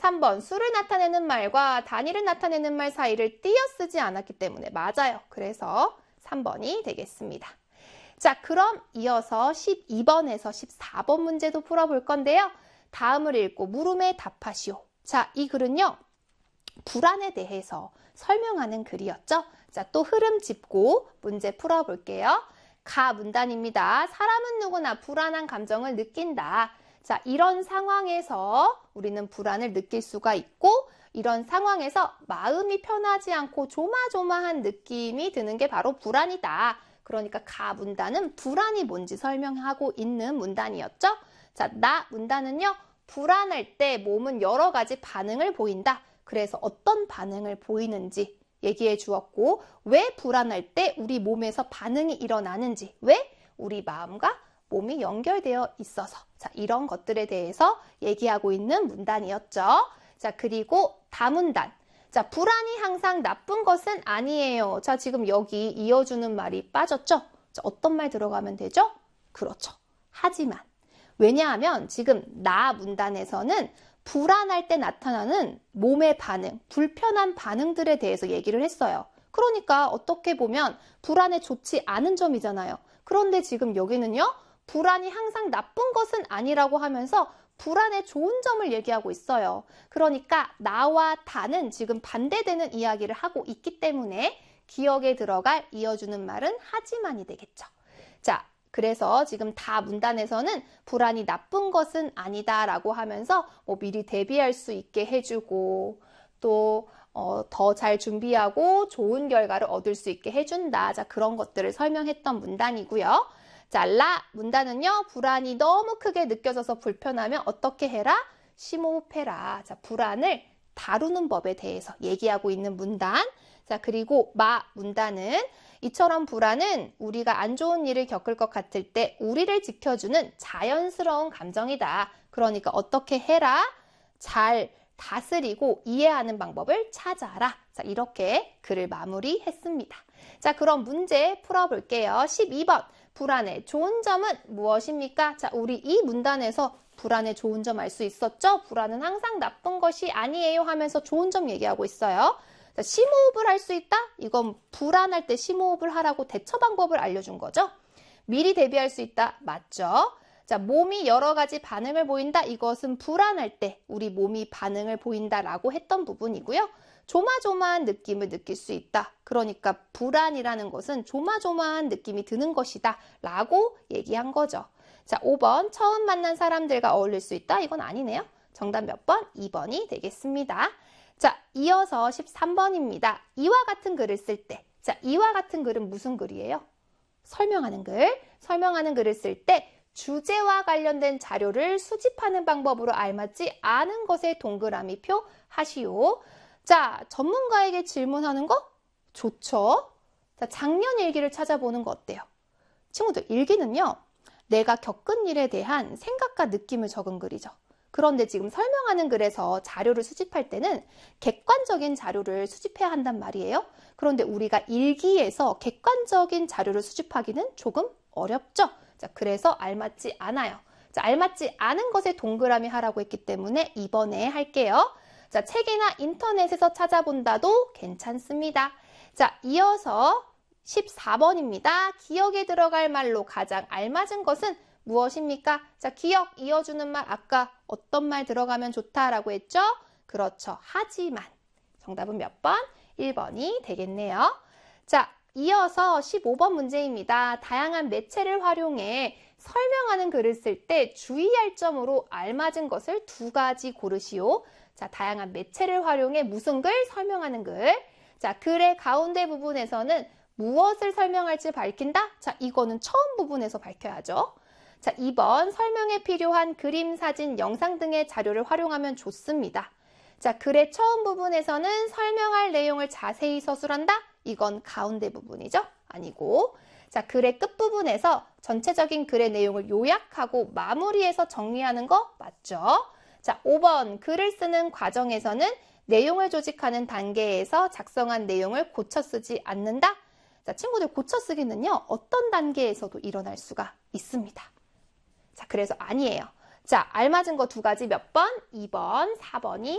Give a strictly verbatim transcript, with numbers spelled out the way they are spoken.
삼 번 수를 나타내는 말과 단위를 나타내는 말 사이를 띄어 쓰지 않았기 때문에 맞아요. 그래서 삼 번이 되겠습니다. 자, 그럼 이어서 십이 번에서 십사 번 문제도 풀어볼 건데요. 다음을 읽고 물음에 답하시오. 자, 이 글은요. 불안에 대해서 설명하는 글이었죠. 자, 또 흐름 짚고 문제 풀어볼게요. 가 문단입니다. 사람은 누구나 불안한 감정을 느낀다. 자, 이런 상황에서 우리는 불안을 느낄 수가 있고 이런 상황에서 마음이 편하지 않고 조마조마한 느낌이 드는 게 바로 불안이다. 그러니까 가 문단은 불안이 뭔지 설명하고 있는 문단이었죠. 자, 나 문단은요. 불안할 때 몸은 여러 가지 반응을 보인다. 그래서 어떤 반응을 보이는지 얘기해 주었고 왜 불안할 때 우리 몸에서 반응이 일어나는지 왜 우리 마음과 몸이 연결되어 있어서 자, 이런 것들에 대해서 얘기하고 있는 문단이었죠. 자, 그리고 다문단. 자, 불안이 항상 나쁜 것은 아니에요. 자, 지금 여기 이어주는 말이 빠졌죠? 자, 어떤 말 들어가면 되죠? 그렇죠. 하지만. 왜냐하면 지금 나 문단에서는 불안할 때 나타나는 몸의 반응, 불편한 반응들에 대해서 얘기를 했어요. 그러니까 어떻게 보면 불안에 좋지 않은 점이잖아요. 그런데 지금 여기는요. 불안이 항상 나쁜 것은 아니라고 하면서 불안의 좋은 점을 얘기하고 있어요. 그러니까 나와 다는 지금 반대되는 이야기를 하고 있기 때문에 기억에 들어갈 이어주는 말은 하지만이 되겠죠. 자, 그래서 지금 다 문단에서는 불안이 나쁜 것은 아니다 라고 하면서 뭐 미리 대비할 수 있게 해주고 또 어, 더 잘 준비하고 좋은 결과를 얻을 수 있게 해준다. 자, 그런 것들을 설명했던 문단이고요. 자, 라 문단은요. 불안이 너무 크게 느껴져서 불편하면 어떻게 해라? 심호흡해라. 자, 불안을 다루는 법에 대해서 얘기하고 있는 문단. 자, 그리고 마 문단은 이처럼 불안은 우리가 안 좋은 일을 겪을 것 같을 때 우리를 지켜주는 자연스러운 감정이다. 그러니까 어떻게 해라? 잘 다스리고 이해하는 방법을 찾아라. 자, 이렇게 글을 마무리했습니다. 자, 그럼 문제 풀어볼게요. 십이 번. 불안의 좋은 점은 무엇입니까? 자, 우리 이 문단에서 불안의 좋은 점 알 수 있었죠? 불안은 항상 나쁜 것이 아니에요 하면서 좋은 점 얘기하고 있어요. 자, 심호흡을 할 수 있다? 이건 불안할 때 심호흡을 하라고 대처 방법을 알려준 거죠. 미리 대비할 수 있다? 맞죠? 자, 몸이 여러 가지 반응을 보인다? 이것은 불안할 때 우리 몸이 반응을 보인다라고 했던 부분이고요. 조마조마한 느낌을 느낄 수 있다. 그러니까 불안이라는 것은 조마조마한 느낌이 드는 것이다 라고 얘기한 거죠. 자, 오 번 처음 만난 사람들과 어울릴 수 있다? 이건 아니네요. 정답 몇 번? 이 번이 되겠습니다. 자, 이어서 십삼 번입니다. 이와 같은 글을 쓸 때. 자, 이와 같은 글은 무슨 글이에요? 설명하는 글. 설명하는 글을 쓸 때 주제와 관련된 자료를 수집하는 방법으로 알맞지 않은 것에 동그라미 표 하시오. 자, 전문가에게 질문하는 거? 좋죠. 자, 작년 일기를 찾아보는 거 어때요? 친구들, 일기는요. 내가 겪은 일에 대한 생각과 느낌을 적은 글이죠. 그런데 지금 설명하는 글에서 자료를 수집할 때는 객관적인 자료를 수집해야 한단 말이에요. 그런데 우리가 일기에서 객관적인 자료를 수집하기는 조금 어렵죠. 자, 그래서 알맞지 않아요. 자, 알맞지 않은 것에 동그라미 하라고 했기 때문에 이번에 할게요. 자, 책이나 인터넷에서 찾아본다도 괜찮습니다. 자, 이어서 십사 번입니다. 기억에 들어갈 말로 가장 알맞은 것은 무엇입니까? 자, 기억 이어주는 말 아까 어떤 말 들어가면 좋다라고 했죠? 그렇죠. 하지만. 정답은 몇 번? 일 번이 되겠네요. 자, 이어서 십오 번 문제입니다. 다양한 매체를 활용해 설명하는 글을 쓸 때 주의할 점으로 알맞은 것을 두 가지 고르시오. 자, 다양한 매체를 활용해 무슨 글? 설명하는 글. 자, 글의 가운데 부분에서는 무엇을 설명할지 밝힌다? 자, 이거는 처음 부분에서 밝혀야죠. 자, 이 번 설명에 필요한 그림, 사진, 영상 등의 자료를 활용하면 좋습니다. 자, 글의 처음 부분에서는 설명할 내용을 자세히 서술한다? 이건 가운데 부분이죠? 아니고. 자, 글의 끝부분에서 전체적인 글의 내용을 요약하고 마무리해서 정리하는 거 맞죠? 자, 오 번 글을 쓰는 과정에서는 내용을 조직하는 단계에서 작성한 내용을 고쳐 쓰지 않는다? 자, 친구들 고쳐 쓰기는요. 어떤 단계에서도 일어날 수가 있습니다. 자, 그래서 아니에요. 자, 알맞은 거 두 가지 몇 번? 이 번, 사 번이